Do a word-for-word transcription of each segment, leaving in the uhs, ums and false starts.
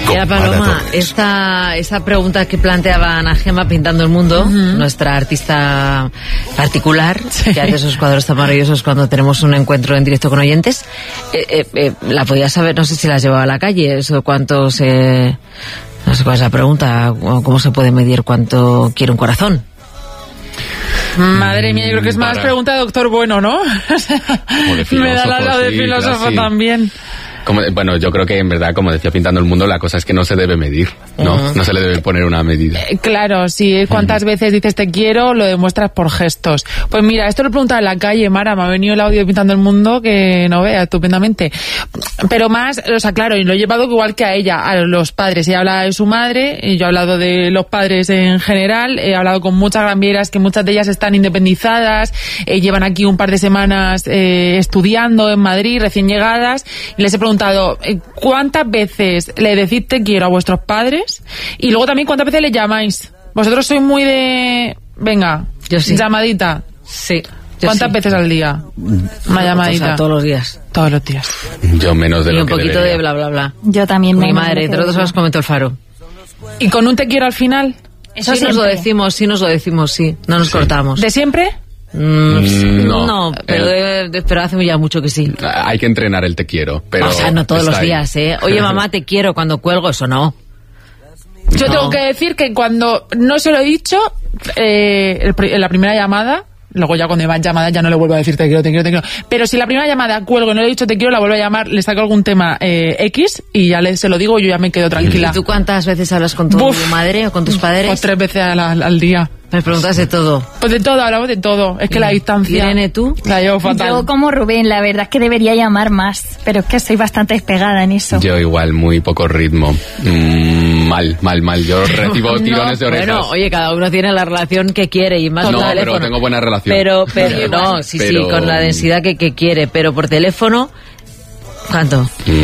Mira, Paloma, esta, esta pregunta que planteaba Ana Gemma pintando el mundo, uh-huh. nuestra artista particular, sí. que hace esos cuadros tan maravillosos cuando tenemos un encuentro en directo con oyentes, eh, eh, eh, la podía saber, no sé si la has llevado a la calle, eso cuánto se... No sé cuál es la pregunta, ¿cómo se puede medir cuánto quiere un corazón? Madre mía, yo creo que es más Para. pregunta de doctor Bueno, ¿no? Me da la lado de sí, filósofo claro, sí. también. Como, bueno, yo creo que en verdad, como decía Pintando el Mundo, la cosa es que no se debe medir, ¿no? Uh-huh. No se le debe poner una medida. Eh, claro, si cuántas uh-huh. veces dices te quiero, lo demuestras por gestos. Pues mira, esto lo preguntaba en la calle, Mara, me ha venido el audio de Pintando el Mundo que no vea estupendamente. Pero más, o sea, claro, y lo he llevado igual que a ella, a los padres. Ella habla de su madre, y yo he hablado de los padres en general, he hablado con muchas granvieras que muchas de ellas están independizadas, eh, llevan aquí un par de semanas eh, estudiando en Madrid, recién llegadas, y les he preguntado ¿cuántas veces le decís te quiero a vuestros padres? Y luego también ¿cuántas veces le llamáis? Vosotros sois muy de... Venga, yo sí. llamadita. Sí. ¿Cuántas sí. veces al día? Una llamadita. O sea, todos los días. Todos los días. Yo menos de y lo un que poquito debería. de bla, bla, bla. Yo también. Mi madre, entre otros os comento el faro. ¿Y con un te quiero al final? Eso sí nos lo decimos, sí nos lo decimos, sí. No nos sí. cortamos. ¿De siempre? Mm, no, no, pero, el, de, pero hace ya mucho que sí. Hay que entrenar el te quiero, pero... O sea, no todos los días, ¿eh? Oye, mamá, te quiero cuando cuelgo, eso no. Yo no. tengo que decir que cuando no se lo he dicho, eh, el, en la primera llamada, luego ya cuando van llamadas ya no le vuelvo a decir te quiero, te quiero, te quiero. Pero si la primera llamada cuelgo y no le he dicho te quiero, la vuelvo a llamar, le saco algún tema eh, X y ya le, se lo digo y yo ya me quedo tranquila. ¿Y tú cuántas veces hablas con tu Uf, madre o con tus padres? Pues tres veces al, al día. Me preguntas de todo. Pues de todo, hablamos de todo. Es que la distancia... Irene, ¿tú? La llevo fatal. Yo como Rubén, la verdad es que debería llamar más, pero es que soy bastante despegada en eso. Yo igual, muy poco ritmo. Mm, mal, mal, mal. Yo recibo no, tirones de orejas. Bueno, oye, cada uno tiene la relación que quiere y más no, por teléfono. pero tengo buena relación. Pero, pero, no, sí, pero... sí, con la densidad que, que quiere, pero por teléfono, ¿cuánto?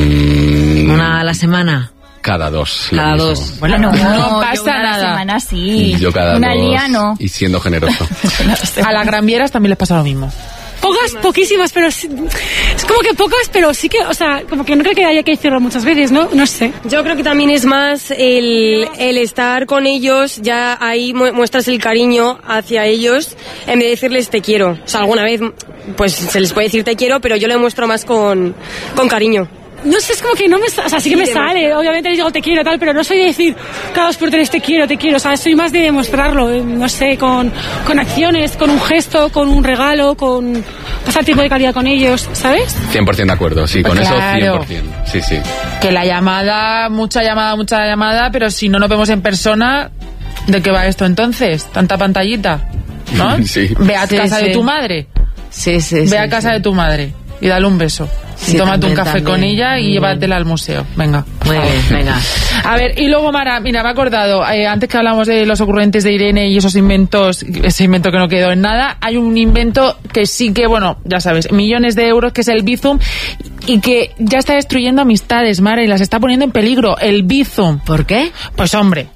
Mm... ¿Una a la semana? Cada dos. Cada dos. Bueno, no, no pasa una nada. Semana sí. Yo cada una dos. Día no. Y siendo generoso. A las granvieras también les pasa lo mismo. Pocas, poquísimas, pero sí, es como que pocas, pero sí que, o sea, como que no creo que haya que decirlo muchas veces, ¿no? No sé. Yo creo que también es más el, el estar con ellos, ya ahí muestras el cariño hacia ellos, en vez de decirles te quiero. O sea, alguna vez, pues se les puede decir te quiero, pero yo le muestro más con, con cariño. No sé, es como que no me... O sea, sí que me sale, obviamente les digo te quiero tal, pero no soy de decir cada dos por tres te quiero, te quiero. O sea, soy más de demostrarlo, no sé, con, con acciones, con un gesto, con un regalo, con pasar tiempo de calidad con ellos, ¿sabes? cien por ciento de acuerdo, sí, con claro. eso cien por ciento. Sí, sí. Que la llamada, mucha llamada, mucha llamada, pero si no nos vemos en persona, ¿de qué va esto entonces? Tanta pantallita, ¿no? Sí. Ve a sí, casa sí. de tu madre. Sí, sí, Ve sí, a casa sí. de tu madre y dale un beso. Sí, y tómate también, un café también. con ella y Muy llévatela al museo. Venga. Muy bien, venga. A ver, y luego, Mara, mira, me he acordado, eh, antes que hablamos de los ocurrentes de Irene y esos inventos, ese invento que no quedó en nada, hay un invento que sí que, bueno, ya sabes, millones de euros, que es el Bizum, y que ya está destruyendo amistades, Mara, y las está poniendo en peligro, el Bizum. ¿Por qué? Pues, hombre,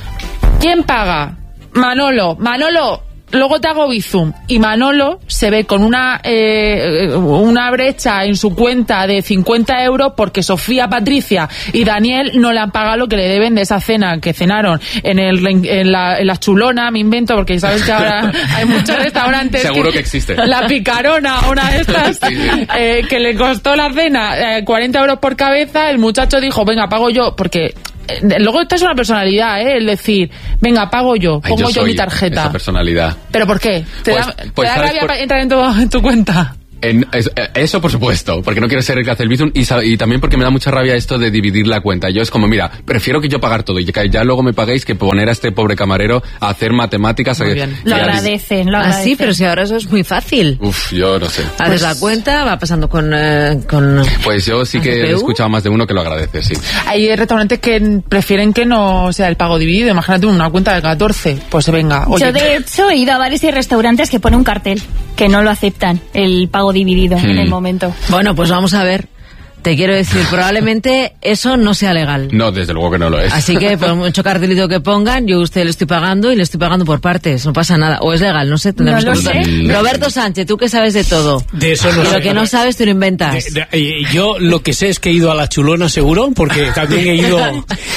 ¿quién paga? Manolo, Manolo... Luego te hago Bizum y Manolo se ve con una eh, una brecha en su cuenta de cincuenta euros porque Sofía, Patricia y Daniel no le han pagado lo que le deben de esa cena que cenaron en el en la, en la Chulona, me invento, porque sabes que ahora hay muchos restaurantes. Seguro que, que existe. La Picarona, una de estas, sí, sí. Eh, que le costó la cena eh, cuarenta euros por cabeza. El muchacho dijo, venga, pago yo, porque... Luego esta es una personalidad, ¿eh? El decir, venga, pago yo, pongo Ay, yo, yo mi tarjeta. Esa personalidad. ¿Pero por qué? ¿Te pues, da, pues, ¿te da rabia por... para entrar en tu, en tu cuenta? En, es, eso por supuesto, porque no quiero ser el que hace el Bizum y, y también porque me da mucha rabia esto de dividir la cuenta. Yo es como, mira, prefiero que yo pagar todo y que ya luego me paguéis que poner a este pobre camarero a hacer matemáticas. Muy a, bien. Lo agradecen, lo agradecen. Ah, sí, pero si ahora eso es muy fácil. Uf, yo no sé. Haces Pues, la cuenta, va pasando con... Eh, con pues yo sí que he escuchado más de uno que lo agradece, sí. Hay restaurantes que prefieren que no sea el pago dividido. Imagínate una cuenta de catorce. Pues venga. Oye, yo de hecho he ido a varios restaurantes que pone un cartel que no lo aceptan, el pago dividido hmm. en el momento. Bueno, pues vamos a ver. Te quiero decir, probablemente eso no sea legal. No, desde luego que no lo es. Así que por mucho cartelito que pongan, yo a usted le estoy pagando y le estoy pagando por partes. No pasa nada. O es legal, no sé. Tendremos no que lo preguntar. sé. Roberto Sánchez, tú que sabes de todo. De eso no y sé. lo que no sabes te lo inventas. De, de, yo lo que sé es que he ido a la Chulona seguro, porque también he ido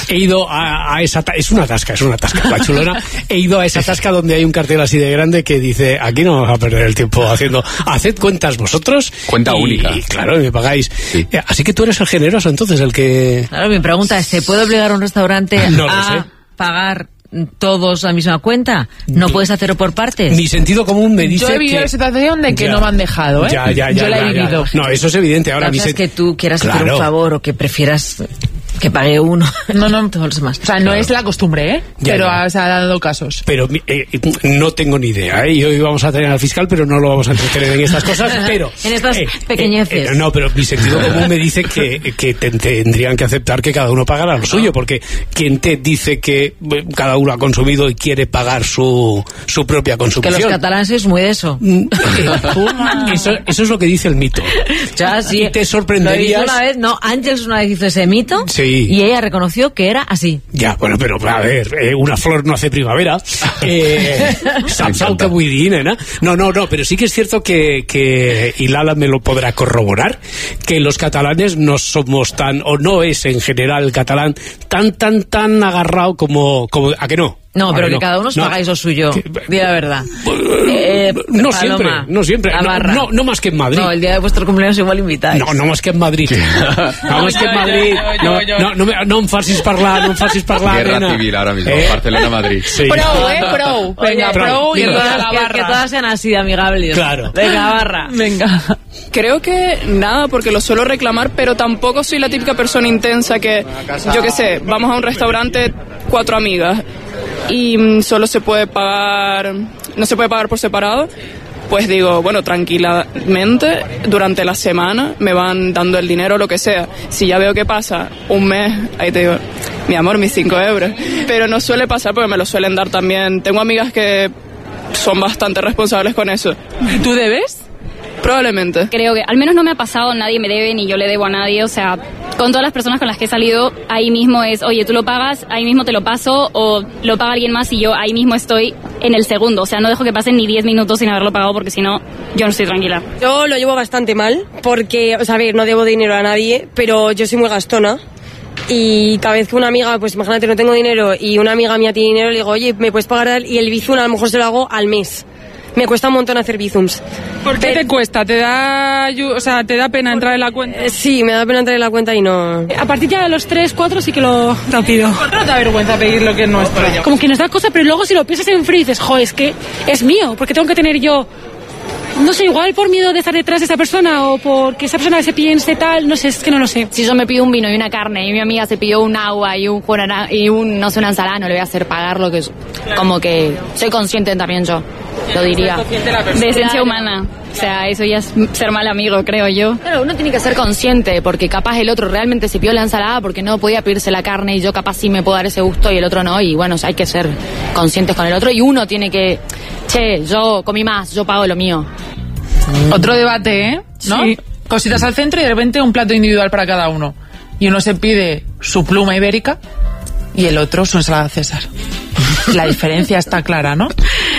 he ido a, a esa... Ta- es una tasca, es una tasca, la chulona. He ido a esa tasca donde hay un cartel así de grande que dice, aquí no vamos a perder el tiempo haciendo... Haced cuentas vosotros. Cuenta y, única. Y claro, me pagáis. Sí. Así que tú eres el generoso, entonces, el que... Claro, mi pregunta es, ¿se puede obligar a un restaurante No lo a sé. pagar todos la misma cuenta? ¿No puedes hacerlo por partes? Mi sentido común me dice Yo he vivido que... la situación de que Ya. no me han dejado, ¿eh? Ya, ya, ya, Yo la ya, he ya. vivido. No, eso es evidente. Ahora, La mi cosa es sen- que tú quieras hacer Claro. un favor o que prefieras que pague uno. No, no. Todos los demás. O sea, no es la costumbre, ¿eh? Ya, pero ya. ha- se ha dado casos. Pero eh, no tengo ni idea, ¿eh? Y hoy vamos a tener al fiscal, pero no lo vamos a entretener en estas cosas, pero... En estas pequeñeces. no, pero mi sentido común me dice que, que te- tendrían que aceptar que cada uno pagara lo suyo, porque quien te dice que eh, cada uno ha consumido y quiere pagar su, su propia Que consumición... los catalanes es muy de eso. eso, eso es lo que dice el mito. Ya, sí. Y te Lo hizo sorprenderías... una vez, no, Ángels una vez hizo ese mito. Sí. Y ella reconoció que era así. Ya, bueno, pero a ver, eh, una flor no hace primavera. Eh, sap, sap que vull dir, nena. No, no, no, pero sí que es cierto que, que, y Lala me lo podrá corroborar, que los catalanes no somos tan, o no es en general el catalán tan, tan, tan agarrado como, como ¿a que no? No, ¿A pero que no? cada uno os No. pagáis lo suyo. Que- Di la verdad. Eh, no Paloma, siempre, no siempre. la No, barra. no, no más que en Madrid. No, el día de vuestro cumpleaños igual invitáis. No, no más que en Madrid. No más que en Yo, yo, Madrid. yo, No, yo, yo. no, no, me- no em facis parlar, no em facis parlar, Guerra nena. civil ahora mismo, Eh, Barcelona-Madrid. Sí. Pro, ¿eh? Pro. Venga, Oye, pro y que, mira. toda todas, la que- que barra. todas sean así de amigables. Claro. Venga, barra. Venga. Creo que nada, porque lo suelo reclamar, pero tampoco soy la típica persona intensa que, yo qué sé, vamos a un restaurante, cuatro amigas, y mm, solo se puede pagar, no se puede pagar por separado. Pues digo, bueno, tranquilamente, durante la semana me van dando el dinero, lo que sea. Si ya veo que pasa un mes, ahí te digo, mi amor, mis cinco euros. Pero no suele pasar porque me lo suelen dar también. Tengo amigas que son bastante responsables con eso. ¿Tú debes? Probablemente. Creo que al menos no me ha pasado, nadie me debe ni yo le debo a nadie, o sea, con todas las personas con las que he salido, ahí mismo es, oye, tú lo pagas, ahí mismo te lo paso, o lo paga alguien más y yo ahí mismo estoy en el segundo, o sea, no dejo que pasen ni diez minutos sin haberlo pagado porque si no, yo no estoy tranquila. Yo lo llevo bastante mal porque, o sea, a ver, no debo dinero a nadie, pero yo soy muy gastona. Y cada vez que una amiga, pues imagínate, no tengo dinero y una amiga mía tiene dinero, le digo, oye, ¿me puedes pagar? Y el bizum a lo mejor se lo hago al mes. Me cuesta un montón hacer bizums. ¿Por qué te cuesta? ¿Te da, ayu- o sea, te da pena entrar en la cuenta? Eh, Sí, me da pena entrar en la cuenta y no... A partir ya de los tres, cuatro sí que lo, lo pido. No te da vergüenza pedir lo que es nuestro. Como que nos da cosa, pero luego si lo piensas en frío dices, jo, es que es mío, porque tengo que tener yo... No sé, igual por miedo de estar detrás de esa persona o porque esa persona se piense tal, no sé, es que no lo sé. Si yo me pido un vino y una carne y mi amiga se pidió un agua y un jugo de naranja- y un, no sé, una ensalada, no le voy a hacer pagar lo que es. Como que soy consciente también yo, lo diría. De esencia humana, o sea, eso ya es ser mal amigo, creo yo. Claro, uno tiene que ser consciente, porque capaz el otro realmente se pidió la ensalada porque no podía pedirse la carne y yo capaz sí me puedo dar ese gusto y el otro no, y bueno, hay que ser conscientes con el otro y uno tiene que, che, yo comí más, yo pago lo mío. Otro debate, ¿eh? ¿No? Sí. Cositas al centro y de repente un plato individual para cada uno. Y uno se pide su pluma ibérica y el otro su ensalada César. La diferencia está clara, ¿no?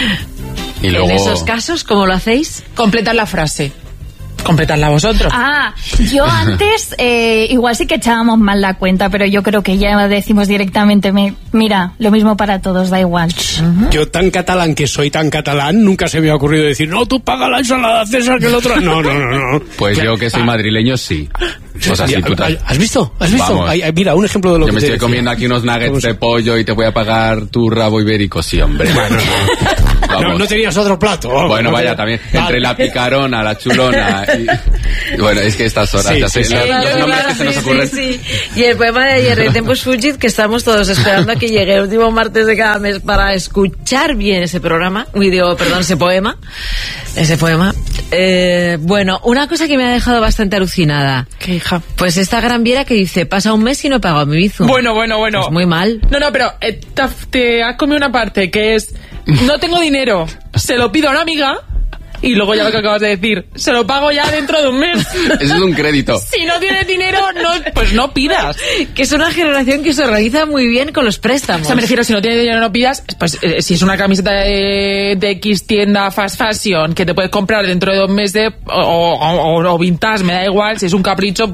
Y luego... En esos casos, ¿cómo lo hacéis? Completad la frase. Completadla vosotros. Ah, yo antes eh, igual sí que echábamos mal la cuenta, pero yo creo que ya decimos directamente, me, mira, lo mismo para todos, da igual. Yo tan catalán que soy tan catalán, nunca se me ha ocurrido decir, no, tú paga la ensalada César que el otro... No, no, no, no. Pues Claro. yo que soy madrileño, sí. O sea, Ya, sí, tú te- ¿Has visto? ¿Has visto? Vamos. Ay, ay, mira, un ejemplo de lo Yo que me te estoy decía. comiendo aquí unos nuggets Vamos. de pollo y te voy a pagar tu rabo ibérico, sí, hombre. Bueno, no. Vamos. No, no tenías otro plato. vamos, Bueno, no vaya, te- también. Vale. Entre la picarona, la chulona y... y bueno, es que estas horas Sí, ya sí, sé, sí. los, Claro, los nombres que claro, se nos sí, ocurren. sí, sí. Y el poema de ayer de Tempus Fugit, que estamos todos esperando a que llegue el último martes de cada mes para escuchar bien ese programa, uy, digo, perdón, ese poema, ese poema. Eh, bueno, una cosa que me ha dejado bastante alucinada. ¿Qué hija? Pues esta gran viera que dice, pasa un mes y no he pagado mi bizum. Bueno, bueno, bueno. Pues muy mal. No, no, pero eh, te, te has comido una parte que es, no tengo dinero, se lo pido a una amiga y luego ya lo que acabas de decir, se lo pago ya dentro de un mes. Eso es un crédito. Si no tienes dinero, no, pues no pidas. Que es una generación que se organiza muy bien con los O préstamos. sea, me refiero, si no tienes dinero no pidas, pues eh, si es una camiseta de, de X tienda fast fashion que te puedes comprar dentro de dos meses o, o, o- o vintage, me da igual, si es un capricho, pues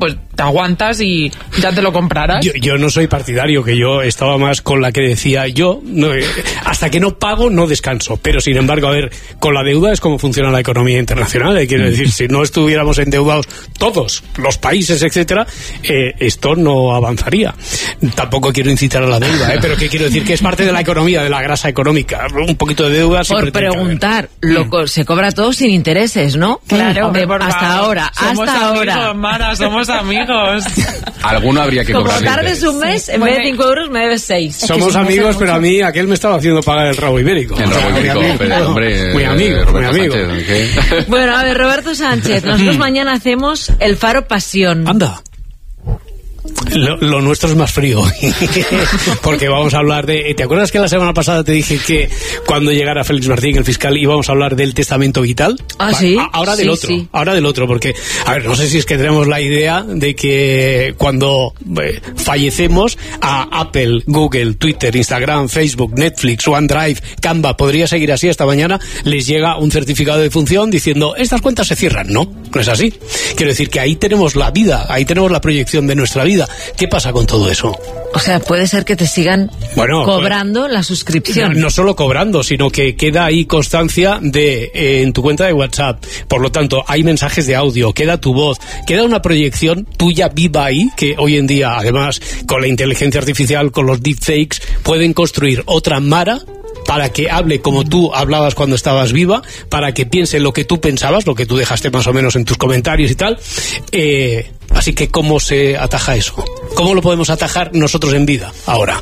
te aguantas y ya te lo comprarás. Yo, yo no soy partidario, que yo estaba más con la que decía yo, no, eh, hasta que no pago no descanso, pero sin embargo, a ver, con la deuda es como funciona la economía internacional, eh, quiero decir, si no estuviéramos endeudados todos los países, etcétera, eh, esto no avanzaría. Tampoco quiero incitar a la deuda, eh, pero que quiero decir que es parte de la economía, de la grasa económica, un poquito de deuda. Por preguntar, lo co- se cobra todo sin intereses, ¿no? Claro, Hombre, por hasta favor. ahora, Somos hasta amigos, ahora. Mara, somos amigos. Alguno habría que Como cobrar. tardes un mes, en vez de cinco euros me debes seis. Somos amigos, pero a mí aquel me estaba haciendo pagar el rabo ibérico. El O sea, rabo muy ibérico, amigo, pero, claro. hombre, Muy amigo, eh, muy Roberto amigo. Sánchez, ¿qué? Bueno, a ver, Roberto Sánchez, nosotros mañana hacemos el Faro Pasión. Anda. Lo, lo nuestro es más frío porque vamos a hablar de... ¿Te acuerdas que la semana pasada te dije que cuando llegara Félix Martín, el fiscal, íbamos a hablar del testamento vital? Ah, Va, sí. a- Ahora del Sí, otro, sí. ahora del otro, porque, a ver, no sé si es que tenemos la idea de que cuando eh, fallecemos a Apple, Google, Twitter, Instagram, Facebook, Netflix, OneDrive, Canva, podría seguir así hasta mañana, les llega un certificado de función diciendo estas cuentas se cierran. No, no es así. Quiero decir que ahí tenemos la vida, ahí tenemos la proyección de nuestra vida. ¿Qué pasa con todo eso? O sea, puede ser que te sigan Bueno, cobrando la suscripción. No, no solo cobrando, sino que queda ahí constancia de eh, en tu cuenta de WhatsApp. Por lo tanto, hay mensajes de audio, queda tu voz, queda una proyección tuya viva ahí, que hoy en día, además, con la inteligencia artificial, con los deepfakes, pueden construir otra Mara para que hable como tú hablabas cuando estabas viva, para que piense lo que tú pensabas, lo que tú dejaste más o menos en tus comentarios y tal. Eh, así que, ¿cómo se ataja eso? ¿Cómo lo podemos atajar nosotros en vida ahora?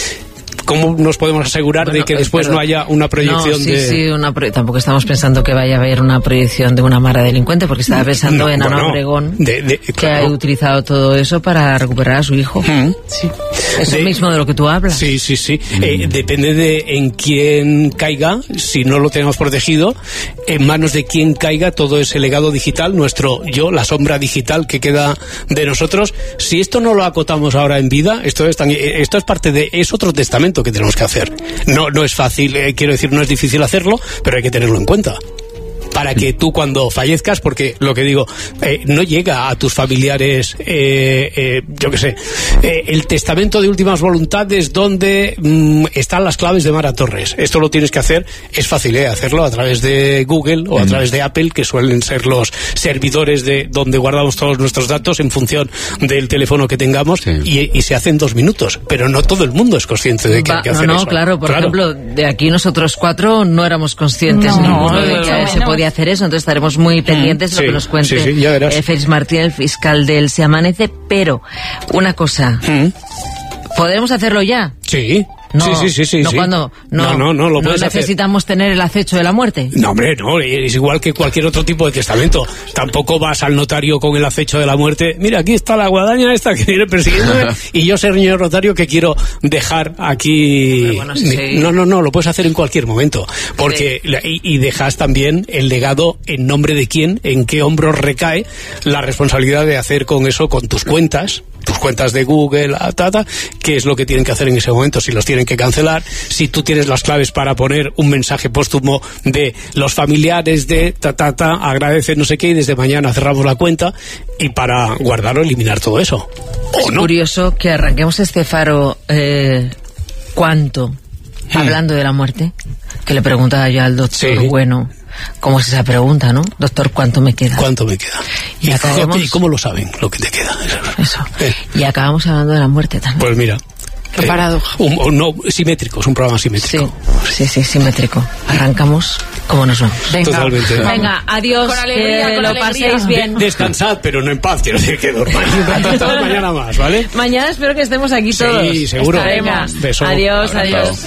¿Cómo nos podemos asegurar Bueno, de que eh, después pero- no haya una proyección no, sí, de... sí, una pro- tampoco estamos pensando que vaya a haber una proyección de una Mara delincuente, porque estaba pensando No, en Ana bueno, Obregón, de- de- que claro. ha utilizado todo eso para recuperar a su hijo. Mm. Sí. Eso De- mismo de lo que tú hablas. Sí, sí, sí. Eh, depende de en quién caiga, si no lo tenemos protegido, en manos de quién caiga todo ese legado digital, nuestro yo, la sombra digital que queda de nosotros. Si esto no lo acotamos ahora en vida, esto es, tan- eh, esto es parte de, es otro testamento que tenemos que hacer. No, no es fácil, eh, quiero decir, no es difícil hacerlo, pero hay que tenerlo en cuenta. Para que tú cuando fallezcas, porque lo que digo, eh, no llega a tus familiares, eh, eh, yo qué sé, eh, el testamento de últimas voluntades donde mm, están las claves de Mara Torres. Esto lo tienes que hacer, es fácil eh, hacerlo a través de Google o a través de Apple, que suelen ser los servidores de donde guardamos todos nuestros datos en función del teléfono que tengamos, Sí. y, y se hace en dos minutos. Pero no todo el mundo es consciente de que Va- hay que no, hacer no, eso. claro, por ejemplo, de aquí nosotros cuatro no éramos conscientes No, ninguno de no, que no, se no. podía hacer eso, entonces estaremos muy pendientes de sí, lo que nos cuente sí, sí, ya verás. eh, Félix Martín, el fiscal del Se Amanece, pero una cosa, Mm. ¿podremos hacerlo ya? Sí. No, sí, sí, sí, sí. no sí. cuando no, no, no, no, lo puedes hacer. necesitamos tener el acecho de la muerte. No, hombre, no, es igual que cualquier otro tipo de testamento. Tampoco vas al notario con el acecho de la muerte. Mira, aquí está la guadaña esta que viene persiguiéndome y yo, señor notario, que quiero dejar aquí... Pero bueno, sí, Mi- sí. No, no, no, lo puedes hacer en cualquier momento. Porque la- y, y dejas también el legado en nombre de quién, en qué hombros recae la responsabilidad de hacer con eso, con tus cuentas, tus cuentas de Google, ah, ta, ta, qué es lo que tienen que hacer en ese momento, si los tienen que cancelar, si tú tienes las claves para poner un mensaje póstumo de los familiares de ta, ta, ta, agradece no sé qué, y desde mañana cerramos la cuenta, y para guardar o eliminar todo eso. Es ¿O no? curioso que arranquemos este faro eh, ¿cuánto? Hablando de la muerte, que le preguntaba yo al doctor Sí. Bueno, ¿cómo es esa pregunta, no? Doctor, ¿cuánto me queda? ¿Cuánto me queda? Y ¿Y, acabemos- cómo, y cómo lo saben lo que te queda? Eso. Eh. Y acabamos hablando de la muerte también. Pues mira. Qué paradoja. Un, un- no, simétrico, es un programa simétrico. Sí, sí, sí, simétrico. Arrancamos como nos vamos. Venga. Totalmente. Venga, adiós, Con alegría, que con lo alegría. paséis bien. De- descansad, pero no en paz, quiero decir que dormáis un ratito mañana más, ¿vale? Mañana espero que estemos aquí Sí, todos. seguro. Venga, Beso. adiós, Abrazo. adiós.